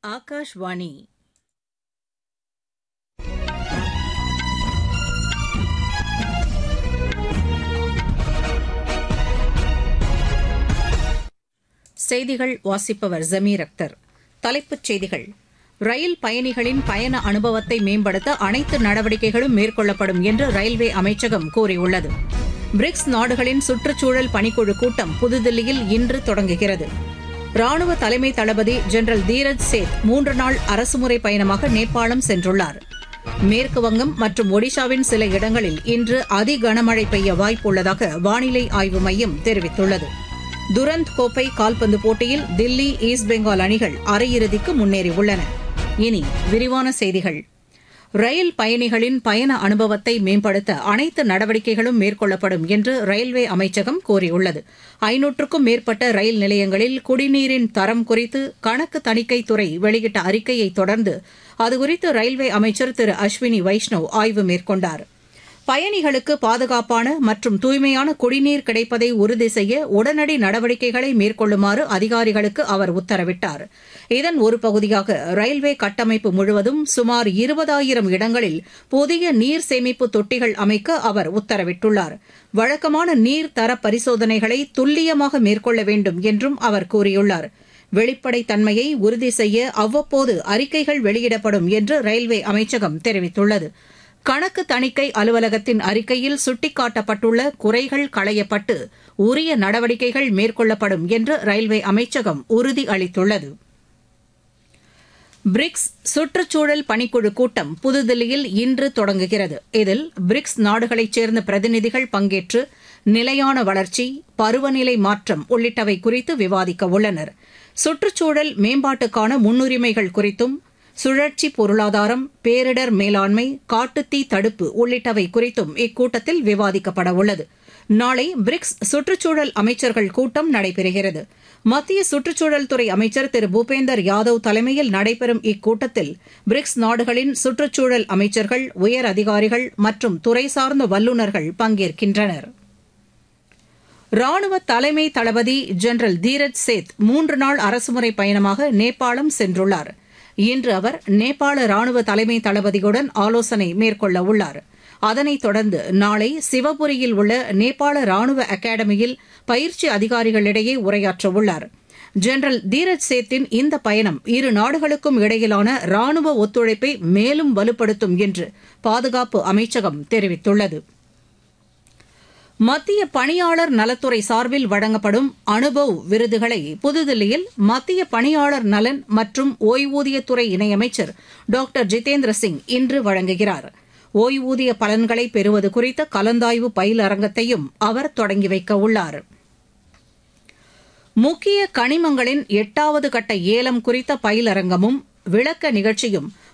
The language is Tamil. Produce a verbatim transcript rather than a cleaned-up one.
ஆகாஷ்வாணி. செய்திகள் வாசிப்பவர் ஜமீர் அக்தர். தலைப்புச் செய்திகள்: ரயில் பயணிகளின் பயண அனுபவத்தை மேம்படுத்த அனைத்து நடவடிக்கைகளும் மேற்கொள்ளப்படும் என்று ரயில்வே அமைச்சகம் கூறியுள்ளது. பிரிக்ஸ் நாடுகளின் சுற்றுச்சூழல் பணிக்குழு கூட்டம் புதுதில்லியில் இன்று தொடங்குகிறது. ராணுவ தலைமை தளபதி ஜெனரல் தீரஜ் சேத் மூன்று நாள் அரசுமுறை பயணமாக நேபாளம் சென்றுள்ளார். மேற்குவங்கம் மற்றும் ஒடிஷாவின் சில இடங்களில் இன்று அதி கனமழை பெய்ய வாய்ப்புள்ளதாக வானிலை ஆய்வு மையம் தெரிவித்துள்ளது. துரந்த் கோப்பை கால்பந்து போட்டியில் தில்லி, ஈஸ்ட் பெங்கால் அணிகள் அரையிறுதிக்கு முன்னேறியுள்ளன. இனி விரிவான செய்திகள். ரயில் பயணிகளின் பயண அனுபவத்தை மேம்படுத்த அனைத்து நடவடிக்கைகளும் மேற்கொள்ளப்படும் என்று ரயில்வே அமைச்சகம் கூறியுள்ளது. ஐநூற்றுக்கும் மேற்பட்ட ரயில் நிலையங்களில் குடிநீரின் தரம் குறித்து கணக்கு தணிக்கைத் துறை வெளியிட்ட அறிக்கையை தொடர்ந்து அதுகுறித்து ரயில்வே அமைச்சர் திரு அஸ்வினி வைஷ்ணவ் ஆய்வு மேற்கொண்டார். பயணிகளுக்கு பாதுகாப்பான மற்றும் தூய்மையான குடிநீர் கிடைப்பதை உறுதி செய்ய உடனடி நடவடிக்கைகளை மேற்கொள்ளுமாறு அதிகாரிகளுக்கு அவர் உத்தரவிட்டார். இதன் ஒரு பகுதியாக ரயில்வே கட்டமைப்பு முழுவதும் சுமார் இருபதாயிரம் இடங்களில் புதிய நீர் சேமிப்பு தொட்டிகள் அமைக்க அவர் உத்தரவிட்டுள்ளார். வழக்கமான நீர் தர பரிசோதனைகளை துல்லியமாக மேற்கொள்ள வேண்டும் என்றும் அவர் கூறியுள்ளார். வெளிப்படைத்தன்மையை உறுதி செய்ய அவ்வப்போது அறிக்கைகள் வெளியிடப்படும் என்று ரயில்வே அமைச்சகம் தெரிவித்துள்ளது. கணக்கு தணிக்கை அலுவலகத்தின் அறிக்கையில் சுட்டிக்காட்டப்பட்டுள்ள குறைகள் களையப்பட்டு உரிய நடவடிக்கைகள் மேற்கொள்ளப்படும் என்று ரயில்வே அமைச்சகம் உறுதி அளித்துள்ளது. பிரிக்ஸ் சுற்றுச்சூழல் பணிக்குழு கூட்டம் புதுதில்லியில் இன்று தொடங்குகிறது. இதில் பிரிக்ஸ் நாடுகளைச் சேர்ந்த பிரதிநிதிகள் பங்கேற்று நிலையான வளர்ச்சி, பருவநிலை மாற்றம் உள்ளிட்டவை குறித்து விவாதிக்க உள்ளனர். சுற்றுச்சூழல் மேம்பாட்டுக்கான முன்னுரிமைகள் குறித்தும், சுழற்சி பொருளாதாரம், பேரிடர் மேலாண்மை, காட்டுத்தீ தடுப்பு உள்ளிட்டவை குறித்தும் இக்கூட்டத்தில் விவாதிக்கப்பட உள்ளது. நாளை பிரிக்ஸ் சுற்றுச்சூழல் அமைச்சர்கள் கூட்டம் நடைபெறுகிறது. மத்திய சுற்றுச்சூழல் துறை அமைச்சர் திரு பூபேந்தர் யாதவ் தலைமையில் நடைபெறும் இக்கூட்டத்தில் பிரிக்ஸ் நாடுகளின் சுற்றுச்சூழல் அமைச்சர்கள், உயர் அதிகாரிகள் மற்றும் துறை சார்ந்த வல்லுநர்கள் பங்கேற்கின்றனர். ராணுவ தலைமை தளபதி ஜெனரல் தீரஜ் சேத் மூன்று நாள் அரசுமுறை பயணமாக நேபாளம் சென்றுள்ளார். இன்று அவர் நேபாள ராணுவ தலைமை தளபதியுடன் ஆலோசனை மேற்கொள்ள உள்ளார். அதனைத் தொடர்ந்து நாளை சிவபுரியில் உள்ள நேபாள ராணுவ அகாடமியில் பயிற்சி அதிகாரிகளிடையே உரையாற்ற உள்ளார். ஜெனரல் தீரஜ் சேத்தின் இந்த பயணம் இரு நாடுகளுக்கும் இடையிலான ராணுவ ஒத்துழைப்பை மேலும் வலுப்படுத்தும் என்று பாதுகாப்பு அமைச்சகம் தெரிவித்துள்ளது. மத்திய பணியாளர் நலத்துறை சார்பில் வழங்கப்படும் அனுபவ் விருதுகளை புதுதில்லியில் மத்திய பணியாளர் நலன் மற்றும் ஓய்வூதியத்துறை இணையமைச்சர் டாக்டர் ஜிதேந்திர சிங் இன்று வழங்குகிறார். ஓய்வூதிய பலன்களை பெறுவது குறித்த கலந்தாய்வு பயிலரங்கத்தையும் அவர் தொடங்கி வைக்க உள்ளார். முக்கிய கனிமங்களின் எட்டாவது கட்ட ஏலம் குறித்த பயிலரங்கமும் விளக்க நிகழ்ச்சியும்